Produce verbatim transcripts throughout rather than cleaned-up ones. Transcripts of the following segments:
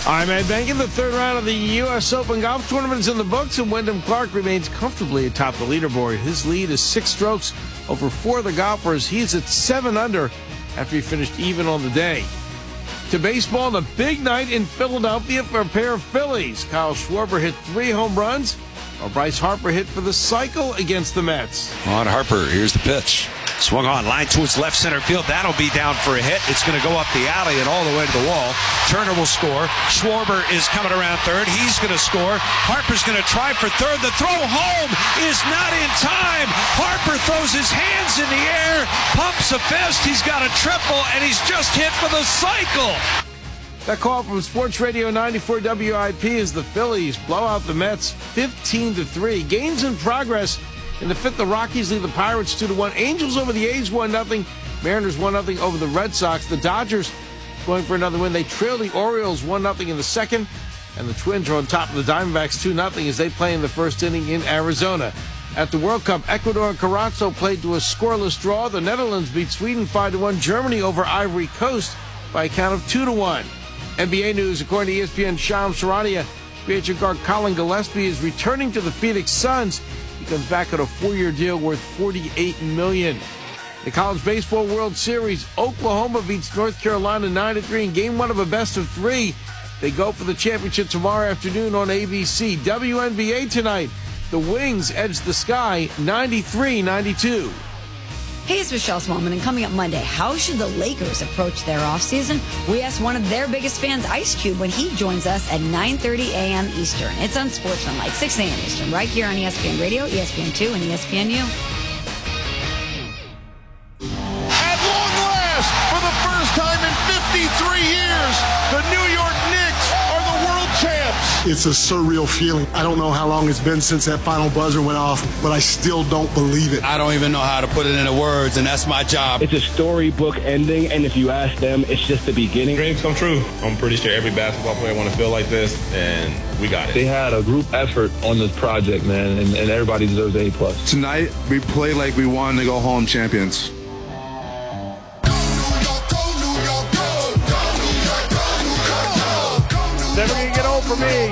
I'm Ed Benkin. The third round of the U S Open golf tournament is in the books, and Wyndham Clark remains comfortably atop the leaderboard. His lead is six strokes over four of the golfers. He's at seven under after he finished even on the day. To baseball, the big night in Philadelphia for a pair of Phillies. Kyle Schwarber hit three home runs, while Bryce Harper hit for the cycle against the Mets. On Harper, here's the pitch. Swung on, line towards left center field. That'll be down for a hit. It's going to go up the alley and all the way to the wall. Turner will score. Schwarber is coming around third. He's going to score. Harper's going to try for third. The throw home is not in time. Harper throws his hands in the air, pumps a fist. He's got a triple, and he's just hit for the cycle. That call from Sports Radio ninety-four W I P is the Phillies blow out the Mets fifteen to three. Games in progress. In the fifth, the Rockies lead the Pirates two to one. Angels over the A's one nothing. Mariners one nothing over the Red Sox. The Dodgers going for another win. They trail the Orioles one nothing in the second. And the Twins are on top of the Diamondbacks two nothing as they play in the first inning in Arizona. At the World Cup, Ecuador and Carrasco played to a scoreless draw. The Netherlands beat Sweden five to one. Germany over Ivory Coast by a count of two to one. N B A news, according to E S P N, Shams Charania, free agent guard Colin Gillespie is returning to the Phoenix Suns. He comes back on a four-year deal worth forty-eight million dollars. The College Baseball World Series, Oklahoma beats North Carolina nine to three in game one of a best of three. They go for the championship tomorrow afternoon on A B C. W N B A tonight, the Wings edge the Sky ninety-three ninety-two. Hey, it's Michelle Smallman, and coming up Monday, how should the Lakers approach their offseason? We asked one of their biggest fans, Ice Cube, when he joins us at nine thirty a.m. Eastern. It's on Sportsmanlike, six a.m. Eastern, right here on E S P N Radio, E S P N two, and E S P N U. At long last, for the first time in fifty-three years, the New York Knicks are the world champs. It's a surreal feeling. I don't know how long it's been since that final buzzer went off, but I still don't believe it. I don't even know how to put it into words, and that's my job. It's a storybook ending, and if you ask them, it's just the beginning. Dreams come true. I'm pretty sure every basketball player want to feel like this, and we got it. They had a group effort on this project, man, and, and everybody deserves an A plus. Tonight, we played like we wanted to go home champions. Never gonna get old for me.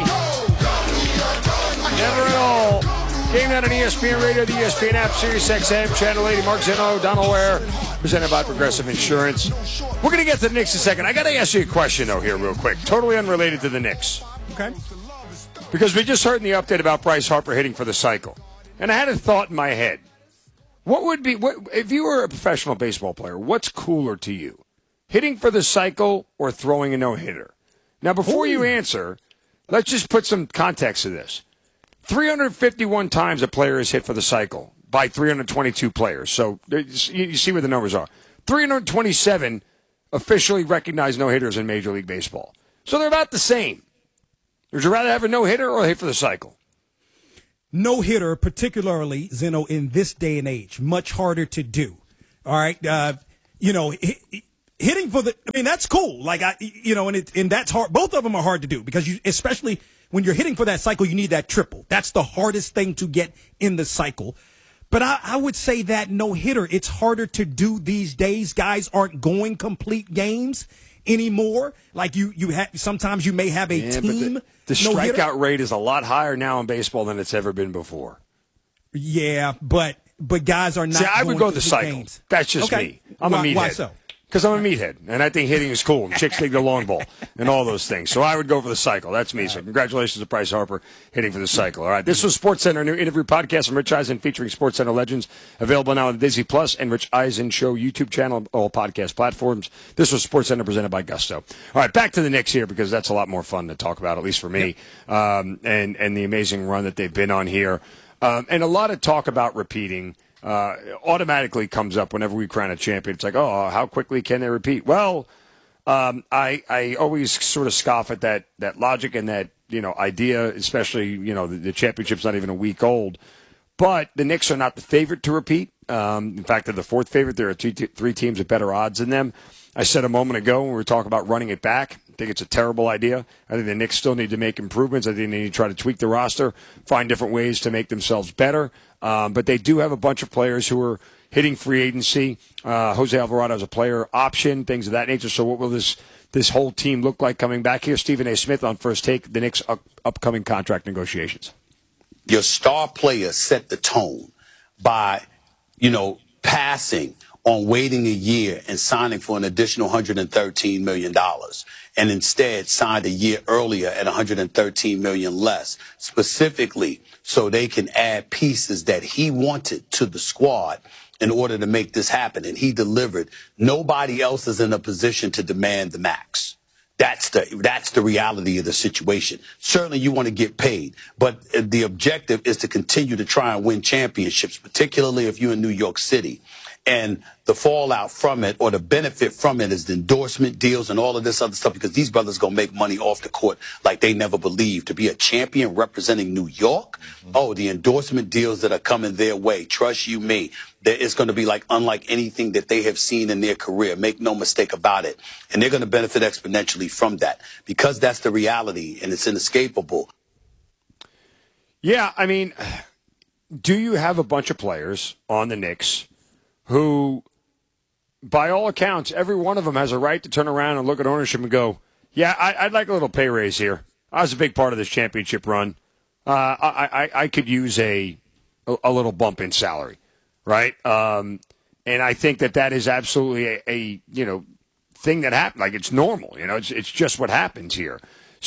Never at all. Game night on E S P N Radio, the E S P N app, Sirius X M, Channel eighty, Mark Zeno, Donald Ware, presented by Progressive Insurance. We're going to get to the Knicks in a second. I got to ask you a question, though, here real quick. Totally unrelated to the Knicks. Okay. Because we just heard in the update about Bryce Harper hitting for the cycle. And I had a thought in my head. What would be, what, if you were a professional baseball player, what's cooler to you? Hitting for the cycle or throwing a no-hitter? Now, before Ooh. you answer, let's just put some context to this. three hundred fifty-one times a player is hit for the cycle by three hundred twenty-two players. So you see where the numbers are. three hundred twenty-seven officially recognized no-hitters in Major League Baseball. So they're about the same. Would you rather have a no-hitter or a hit for the cycle? No-hitter, particularly, Zeno, in this day and age, much harder to do. All right? Uh, you know, hit, hitting for the, I mean, that's cool. Like, I, you know, and it, and that's hard. Both of them are hard to do because you, especially when you're hitting for that cycle, you need that triple. That's the hardest thing to get in the cycle. But I, I would say that no hitter, it's harder to do these days. Guys aren't going complete games anymore. Like you, you have, sometimes you may have a yeah, team. But the, the no-hitter. strikeout rate is a lot higher now in baseball than it's ever been before. Yeah, but, but guys are not. See, I would go the cycle. Games. That's just okay. me. I'm why, a meathead. Why so? Because I'm a meathead, and I think hitting is cool, and chicks dig the long ball, and all those things. So I would go for the cycle. That's me. So congratulations to Bryce Harper hitting for the cycle. All right, this was SportsCenter, a new interview podcast from Rich Eisen featuring SportsCenter legends, available now on the Disney Plus and Rich Eisen Show YouTube channel, all podcast platforms. This was SportsCenter presented by Gusto. All right, back to the Knicks here because that's a lot more fun to talk about, at least for me, yep. um, and and the amazing run that they've been on here, um, and a lot of talk about repeating. Uh, automatically comes up whenever we crown a champion. It's like, oh, how quickly can they repeat? Well, um, I I always sort of scoff at that that logic and that you know idea, especially you know the, the championship's not even a week old. But the Knicks are not the favorite to repeat. Um, in fact, they're the fourth favorite. There are two, two, three teams with better odds than them. I said a moment ago when we were talking about running it back, I think it's a terrible idea. I think the Knicks still need to make improvements. I think they need to try to tweak the roster, find different ways to make themselves better. Um, but they do have a bunch of players who are hitting free agency. Uh, Jose Alvarado is a player option, things of that nature. So what will this this whole team look like coming back? Here's Stephen A. Smith on First Take, the Knicks' up- upcoming contract negotiations. Your star player set the tone by, you know, passing on waiting a year and signing for an additional one hundred thirteen million dollars, and instead signed a year earlier at one hundred thirteen million dollars less, specifically so they can add pieces that he wanted to the squad in order to make this happen. And he delivered. Nobody else is in a position to demand the max. That's the that's the reality of the situation. Certainly you want to get paid, but the objective is to continue to try and win championships, particularly if you're in New York City. And the fallout from it, or the benefit from it, is the endorsement deals and all of this other stuff, because these brothers going to make money off the court like they never believed. To be a champion representing New York, mm-hmm. oh, the endorsement deals that are coming their way, trust you me, that it's going to be like unlike anything that they have seen in their career. Make no mistake about it. And they're going to benefit exponentially from that, because that's the reality and it's inescapable. Yeah, I mean, do you have a bunch of players on the Knicks who, by all accounts, every one of them has a right to turn around and look at ownership and go, yeah, I, I'd like a little pay raise here. I was a big part of this championship run. Uh, I, I, I could use a, a a little bump in salary, right? Um, and I think that that is absolutely a, a you know thing that happened. Like, it's normal, you know, it's it's just what happens here.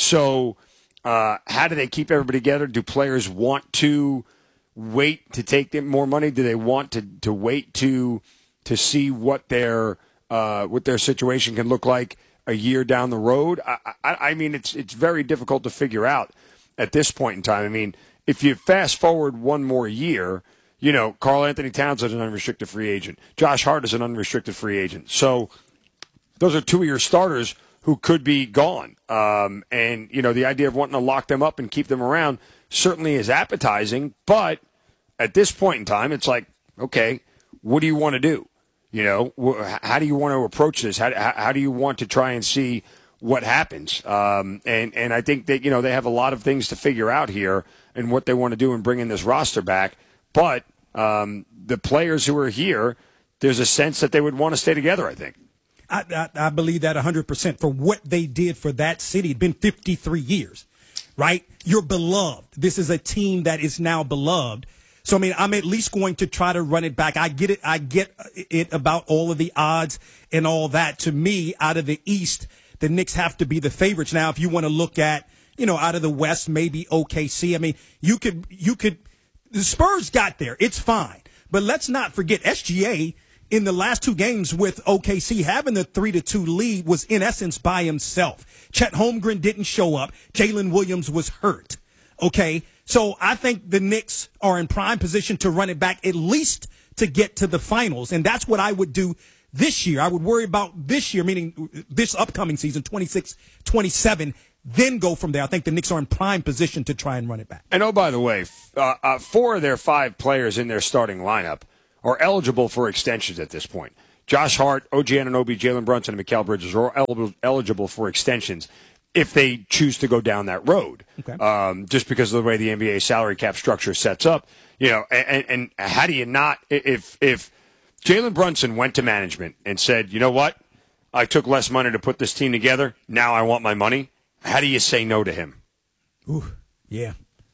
So uh, how do they keep everybody together? Do players want to wait to take them more money? Do they want to, to wait to to see what their uh, what their situation can look like a year down the road? I, I, I mean, it's it's very difficult to figure out at this point in time. I mean, if you fast forward one more year, you know, Karl Anthony Towns is an unrestricted free agent. Josh Hart is an unrestricted free agent. So those are two of your starters who could be gone. Um, and, you know, the idea of wanting to lock them up and keep them around certainly is appetizing, but at this point in time, it's like, okay, what do you want to do? You know, how do you want to approach this? How, how do you want to try and see what happens? Um, and, and I think that, you know, they have a lot of things to figure out here and what they want to do in bringing this roster back. But um, the players who are here, there's a sense that they would want to stay together, I think. I, I, I believe that one hundred percent for what they did for that city. It's been fifty-three years, right? You're beloved. This is a team that is now beloved. So, I mean, I'm at least going to try to run it back. I get it. I get it about all of the odds and all that. To me, out of the East, the Knicks have to be the favorites. Now, if you want to look at, you know, out of the West, maybe O K C. I mean, you could, you could, the Spurs got there. It's fine. But let's not forget S G A in the last two games with O K C having the three to two lead was in essence by himself. Chet Holmgren didn't show up. Jalen Williams was hurt. Okay. So I think the Knicks are in prime position to run it back, at least to get to the finals. And that's what I would do this year. I would worry about this year, meaning this upcoming season, twenty-six twenty-seven, then go from there. I think the Knicks are in prime position to try and run it back. And oh, by the way, uh, uh, four of their five players in their starting lineup are eligible for extensions at this point. Josh Hart, O G Anunoby, Jalen Brunson, and Mikal Bridges are all eligible for extensions if they choose to go down that road. Okay. Um, just because of the way the N B A salary cap structure sets up. You know, and, and how do you not, if if Jalen Brunson went to management and said, you know what, I took less money to put this team together, now I want my money, how do you say no to him? Ooh, yeah.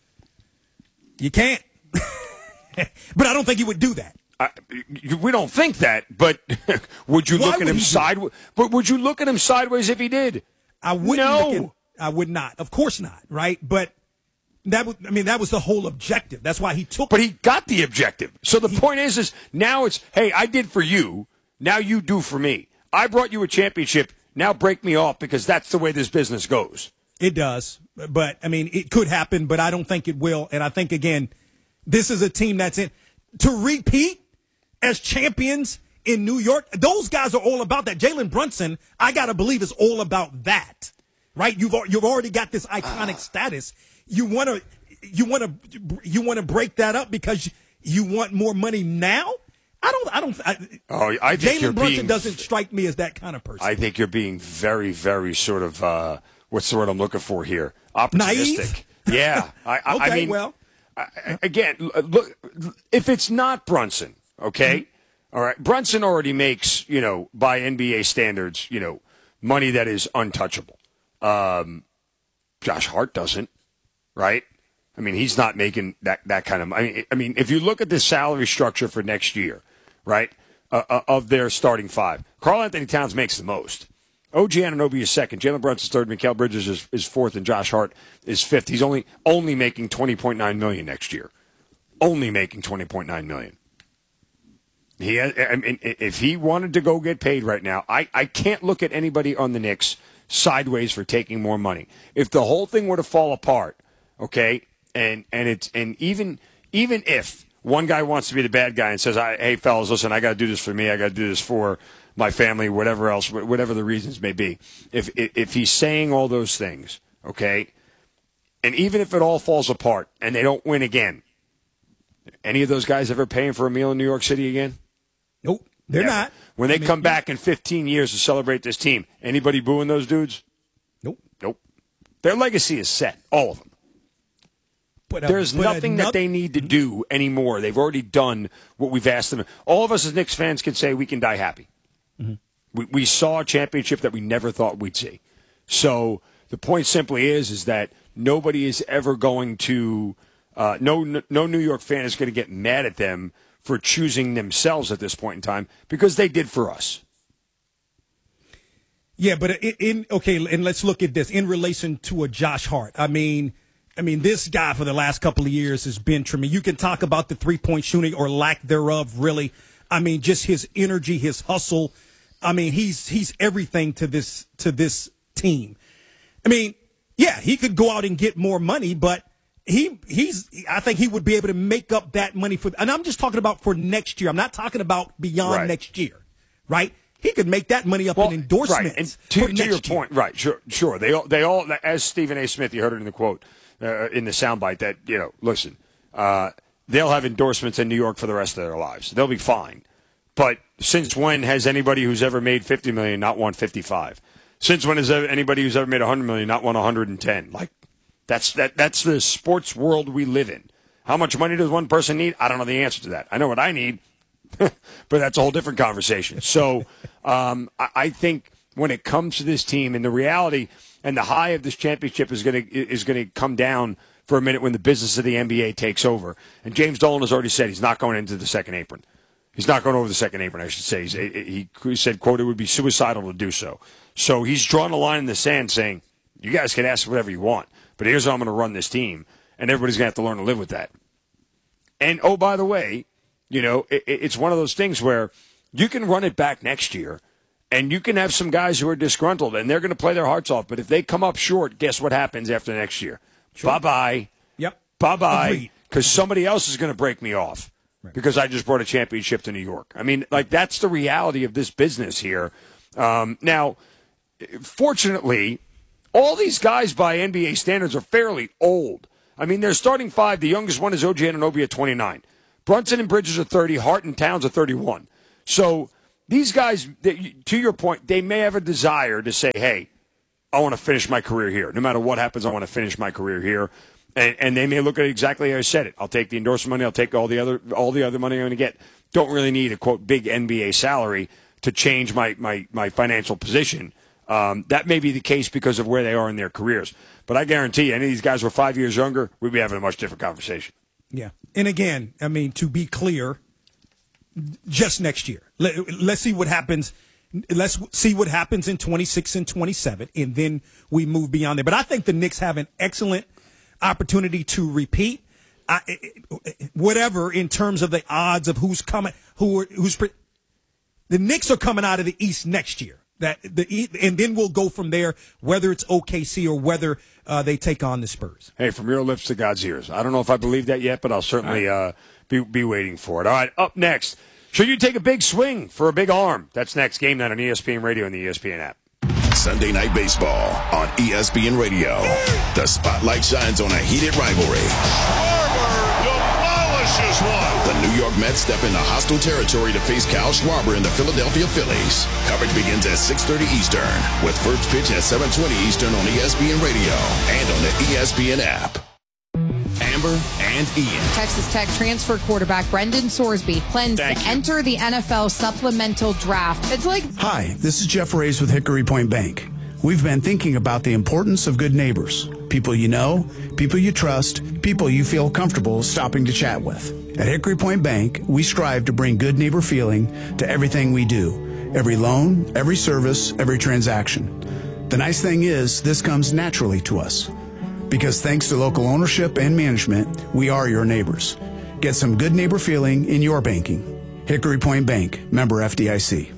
You can't. But I don't think he would do that. I, we don't think that, but would you Why look at would him he do sideways? But would you look at him sideways if he did? I wouldn't. No. Look at, I would not. Of course not. Right. But that was, I mean, that was the whole objective. That's why he took. But he got the objective. So the he, point is, is now it's, hey, I did for you. Now you do for me. I brought you a championship. Now break me off, because that's the way this business goes. It does. But I mean, it could happen, but I don't think it will. And I think, again, this is a team that's in to repeat as champions in New York. Those guys are all about that. Jalen Brunson, I got to believe, is all about that, right? You've you've already got this iconic uh, status. You want to you want to you want to break that up because you want more money now? I don't I don't I, oh, I think Jalen Brunson being, doesn't strike me as that kind of person. I think you're being very very sort of uh, what's the word I'm looking for here? Opportunistic. Naive? Yeah. I, I, okay, I mean, well, I, again, look, if it's not Brunson, okay, mm-hmm. all right, Brunson already makes, you know, by N B A standards, you know, money that is untouchable. Um, Josh Hart doesn't, right? I mean, he's not making that, that kind of money. I mean, if you look at the salary structure for next year, right, uh, uh, of their starting five, Karl Anthony Towns makes the most. O G Anunoby is second. Jalen Brunson's third. Mikal Bridges is, is fourth, and Josh Hart is fifth. He's only only making twenty point nine million dollars next year. Only making twenty point nine million dollars. He has, I mean, if he wanted to go get paid right now, I, I can't look at anybody on the Knicks sideways for taking more money. If the whole thing were to fall apart, okay, and and it's and even even if one guy wants to be the bad guy and says, I, "Hey, fellas, listen, I got to do this for me. I got to do this for my family, whatever else, whatever the reasons may be." If if he's saying all those things, okay, and even if it all falls apart and they don't win again, any of those guys ever paying for a meal in New York City again? Nope, they're Never. not. When they I mean, come back in fifteen years to celebrate this team, anybody booing those dudes? Nope. Nope. Their legacy is set, all of them. But, uh, There's but nothing another, that they need to do anymore. They've already done what we've asked them. All of us as Knicks fans can say we can die happy. Mm-hmm. We, we saw a championship that we never thought we'd see. So the point simply is, is that nobody is ever going to, uh, no, no New York fan is going to get mad at them for choosing themselves at this point in time because they did for us. Yeah, but in, in okay, and let's look at this in relation to a Josh Hart. I mean, I mean, this guy for the last couple of years has been tremendous. You can talk about the three-point shooting or lack thereof, really. I mean, just his energy, his hustle. I mean, he's he's everything to this to this team. I mean, yeah, he could go out and get more money, but he he's I think he would be able to make up that money for. And I'm just talking about for next year. I'm not talking about beyond right. next year, right? He could make that money up well, in endorsements. Right. And to, for to next your year. point, right? Sure, sure. They all, they all, as Stephen A. Smith, you heard it in the quote uh, in the soundbite that you know. Listen, uh, they'll have endorsements in New York for the rest of their lives. They'll be fine. But since when has anybody who's ever made fifty million dollars not won fifty-five? Since when has anybody who's ever made one hundred million dollars not won one hundred ten? Like that's that that's the sports world we live in. How much money does one person need? I don't know the answer to that. I know what I need. But that's a whole different conversation. So um, I, I think when it comes to this team and the reality and the high of this championship is going to is going to come down for a minute when the business of the N B A takes over. And James Dolan has already said he's not going into the second apron. He's not going over the second apron, I should say. He's, he, he said, quote, it would be suicidal to do so. So he's drawn a line in the sand saying, you guys can ask whatever you want, but here's how I'm going to run this team. And everybody's going to have to learn to live with that. And, oh, by the way, you know, it, it's one of those things where you can run it back next year, and you can have some guys who are disgruntled, and they're going to play their hearts off. But if they come up short, guess what happens after next year? Sure. Bye-bye. Yep. Bye-bye. Because somebody else is going to break me off right. because I just brought a championship to New York. I mean, like, that's the reality of this business here. Um, now, fortunately, all these guys by N B A standards are fairly old. I mean, they're starting five. The youngest one is O G Anunoby at twenty-nine. Brunson and Bridges are thirty. Hart and Towns are thirty-one. So these guys, to your point, they may have a desire to say, hey, I want to finish my career here. No matter what happens, I want to finish my career here. And, and they may look at it exactly how I said it. I'll take the endorsement money. I'll take all the other all the other money I'm going to get. Don't really need a, quote, big N B A salary to change my, my, my financial position. Um, that may be the case because of where they are in their careers. But I guarantee you, any of these guys were five years younger, we'd be having a much different conversation. Yeah. And again, I mean, to be clear, just next year. Let, let's see what happens. Let's see what happens in twenty-six and twenty-seven, and then we move beyond there. But I think the Knicks have an excellent opportunity to repeat. I, whatever in terms of the odds of who's coming, who are, who's the Knicks are coming out of the East next year. That the and then we'll go from there, whether it's O K C or whether uh, they take on the Spurs. Hey, from your lips to God's ears. I don't know if I believe that yet, but I'll certainly right. uh, be be waiting for it. All right, up next, should you take a big swing for a big arm? That's next. Game night on E S P N Radio and the E S P N app. Sunday Night Baseball on E S P N Radio. The spotlight shines on a heated rivalry. Schwarber demolishes one. The New York Mets step into hostile territory to face Kyle Schwarber and the Philadelphia Phillies. Coverage begins at six thirty Eastern, with first pitch at seven twenty Eastern on E S P N Radio and on the E S P N app. Amber and and Ian. Texas Tech transfer quarterback Brendan Sorsby plans Thank to you. enter the N F L supplemental draft. It's like... Hi, this is Jeff Reyes with Hickory Point Bank. We've been thinking about the importance of good neighbors. People you know, people you trust, people you feel comfortable stopping to chat with. At Hickory Point Bank, we strive to bring good neighbor feeling to everything we do. Every loan, every service, every transaction. The nice thing is, this comes naturally to us. Because thanks to local ownership and management, we are your neighbors. Get some good neighbor feeling in your banking. Hickory Point Bank, member F D I C.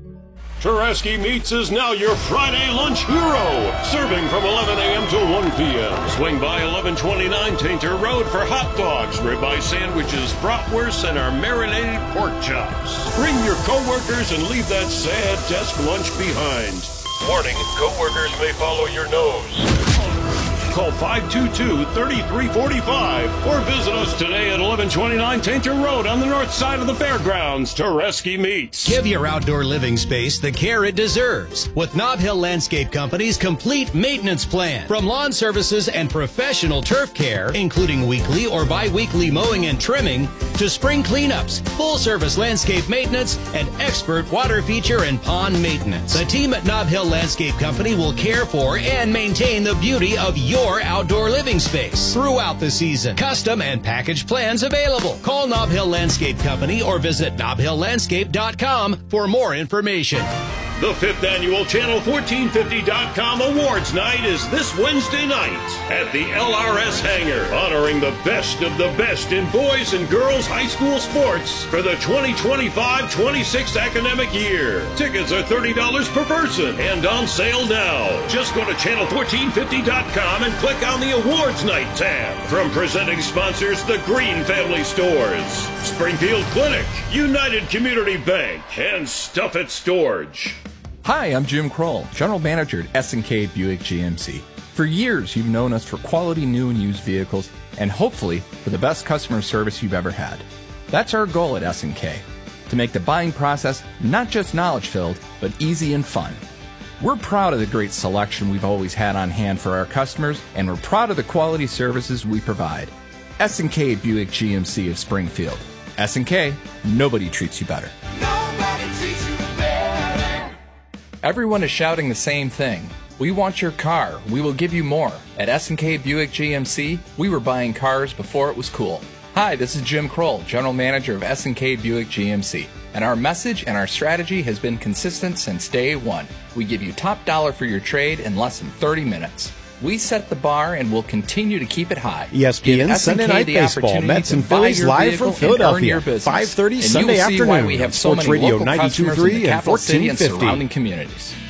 Tereski Meats is now your Friday lunch hero, serving from eleven a.m. to one p.m. Swing by eleven twenty-nine Tainter Road for hot dogs, ribeye sandwiches, bratwursts, and our marinated pork chops. Bring your coworkers and leave that sad desk lunch behind. Warning, coworkers may follow your nose. Call five two two, three three four five or visit us today at eleven twenty-nine Tainter Road on the north side of the fairgrounds. Tereski Meats. Give your outdoor living space the care it deserves with Nob Hill Landscape Company's complete maintenance plan. From lawn services and professional turf care, including weekly or bi-weekly mowing and trimming, to spring cleanups, full-service landscape maintenance, and expert water feature and pond maintenance. The team at Nob Hill Landscape Company will care for and maintain the beauty of your outdoor living space throughout the season. Custom and package plans available. Call Nob Hill Landscape Company or visit nob hill landscape dot com for more information. The fifth annual Channel fourteen fifty dot com Awards Night is this Wednesday night at the L R S Hangar, honoring the best of the best in boys and girls high school sports for the twenty twenty-five twenty-six academic year. Tickets are thirty dollars per person and on sale now. Just go to channel fourteen fifty dot com and click on the Awards Night tab. From presenting sponsors, the Green Family Stores, Springfield Clinic, United Community Bank, and Stuff It Storage. Hi, I'm Jim Kroll, General Manager at S and K Buick G M C. For years, you've known us for quality new and used vehicles, and hopefully for the best customer service you've ever had. That's our goal at S and K, to make the buying process not just knowledge-filled, but easy and fun. We're proud of the great selection we've always had on hand for our customers, and we're proud of the quality services we provide. S and K Buick G M C of Springfield. S and K, nobody treats you better. Nobody treats you better. Everyone is shouting the same thing. We want your car. We will give you more. At S and K Buick G M C, we were buying cars before it was cool. Hi, this is Jim Kroll, General Manager of S and K Buick G M C. And our message and our strategy has been consistent since day one. We give you top dollar for your trade in less than thirty minutes. We set the bar and will continue to keep it high. E S P N Sunday Night Baseball, Mets and Phillies live from Philadelphia, five thirty Sunday afternoon. Why we have so Sports many Radio local ninety-two customers point three in the and capital city fourteen and fifty. surrounding communities.